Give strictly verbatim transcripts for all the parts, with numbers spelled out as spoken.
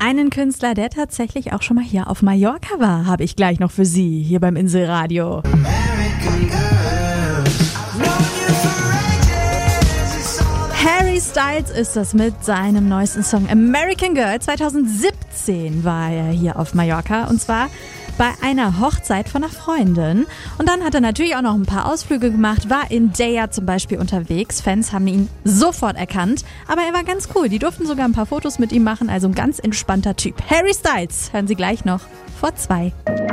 einen Künstler, der tatsächlich auch schon mal hier auf Mallorca war, habe ich gleich noch für Sie hier beim Inselradio. Harry Styles ist das mit seinem neuesten Song American Girl. zwanzig siebzehn war er hier auf Mallorca und zwar bei einer Hochzeit von einer Freundin. Und dann hat er natürlich auch noch ein paar Ausflüge gemacht, war in Deja zum Beispiel unterwegs. Fans haben ihn sofort erkannt, aber er war ganz cool. Die durften sogar ein paar Fotos mit ihm machen, also ein ganz entspannter Typ. Harry Styles, hören Sie gleich noch vor zwei.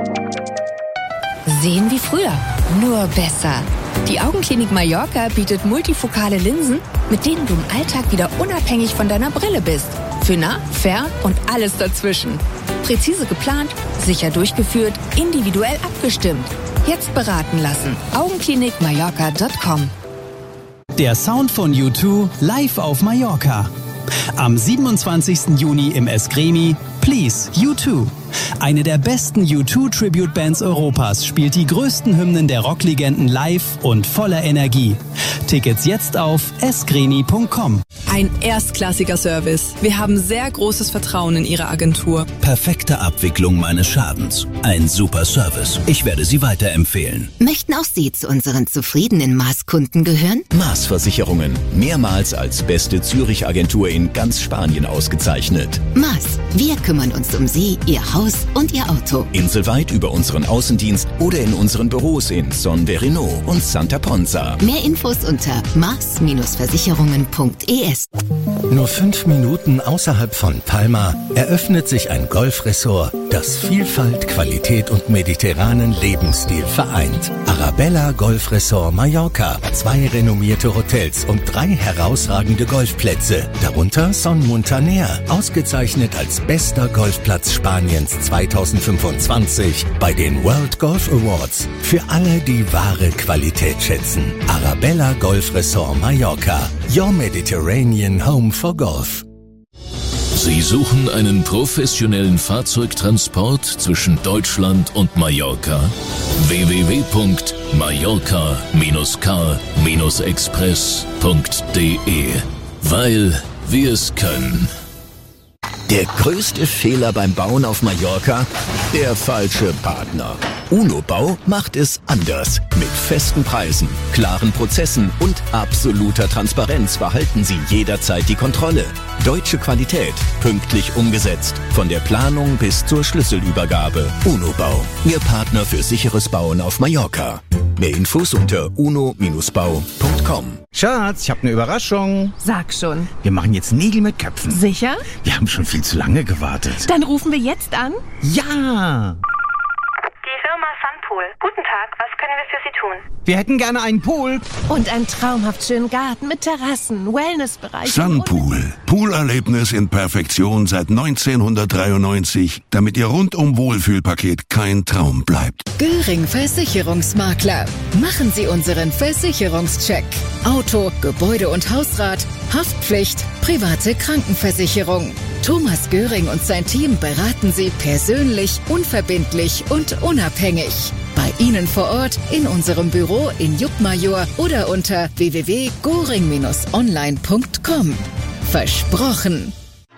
Sehen wie früher, nur besser. Die Augenklinik Mallorca bietet multifokale Linsen, mit denen du im Alltag wieder unabhängig von deiner Brille bist. Für nah, fern und alles dazwischen. Präzise geplant, sicher durchgeführt, individuell abgestimmt. Jetzt beraten lassen. augenklinik mallorca punkt com. Der Sound von U zwei live auf Mallorca. Am siebenundzwanzigsten Juni im Eskreni, Please, U zwei. Eine der besten U zwei Tribute-Bands Europas spielt die größten Hymnen der Rocklegenden live und voller Energie. Tickets jetzt auf eskreni punkt com. Ein erstklassiger Service. Wir haben sehr großes Vertrauen in Ihre Agentur. Perfekte Abwicklung meines Schadens. Ein super Service. Ich werde Sie weiterempfehlen. Möchten auch Sie zu unseren zufriedenen Maß-Kunden gehören? Maß Versicherungen. Mehrmals als beste Zürich-Agentur in ganz Spanien ausgezeichnet. Maß. Wir kümmern uns um Sie, Ihr Haus und Ihr Auto. Inselweit über unseren Außendienst oder in unseren Büros in Son Verino und Santa Ponza. Mehr Infos unter maß versicherungen punkt e s. Nur fünf Minuten außerhalb von Palma eröffnet sich ein Golfresort, das Vielfalt, Qualität und mediterranen Lebensstil vereint. Arabella Golf Resort Mallorca. Zwei renommierte Hotels und drei herausragende Golfplätze. Darunter Son Montaner, ausgezeichnet als bester Golfplatz Spaniens zweitausendfünfundzwanzig bei den World Golf Awards. Für alle, die wahre Qualität schätzen. Arabella Golf Resort Mallorca. Your Mediterranean Home for Golf. Sie suchen einen professionellen Fahrzeugtransport zwischen Deutschland und Mallorca? w w w punkt mallorca Bindestrich k express punkt d e. Weil wir es können. Der größte Fehler beim Bauen auf Mallorca? Der falsche Partner. UNO-Bau macht es anders. Mit festen Preisen, klaren Prozessen und absoluter Transparenz behalten Sie jederzeit die Kontrolle. Deutsche Qualität, pünktlich umgesetzt. Von der Planung bis zur Schlüsselübergabe. UNO-Bau, Ihr Partner für sicheres Bauen auf Mallorca. Mehr Infos unter uno Bindestrich bau punkt com. Schatz, ich habe eine Überraschung. Sag schon. Wir machen jetzt Nägel mit Köpfen. Sicher? Wir haben schon viel zu lange gewartet. Dann rufen wir jetzt an. Ja! Die Firma Sunpool. Guten Tag, was können wir für Sie tun? Wir hätten gerne einen Pool. Und einen traumhaft schönen Garten mit Terrassen, Wellnessbereich. Sunpool. Poolerlebnis in Perfektion seit neunzehnhundertdreiundneunzig, damit Ihr rundum Wohlfühlpaket kein Traum bleibt. Göring Versicherungsmakler. Machen Sie unseren Versicherungscheck. Auto, Gebäude- und Hausrat, Haftpflicht, private Krankenversicherung. Thomas Göring und sein Team beraten Sie persönlich, unverbindlich und unabhängig. Bei Ihnen vor Ort, in unserem Büro in Juckmajor oder unter w w w punkt goring Bindestrich online punkt com. Versprochen.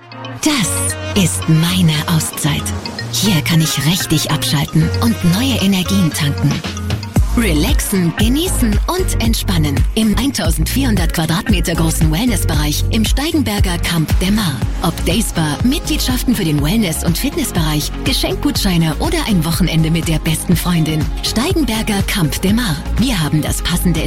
Das ist meine Auszeit. Hier kann ich richtig abschalten und neue Energien tanken. Relaxen, genießen und entspannen im eintausendvierhundert Quadratmeter großen Wellnessbereich im Steigenberger Camp de Mar. Ob Dayspa, Mitgliedschaften für den Wellness- und Fitnessbereich, Geschenkgutscheine oder ein Wochenende mit der besten Freundin. Steigenberger Camp de Mar. Wir haben das passende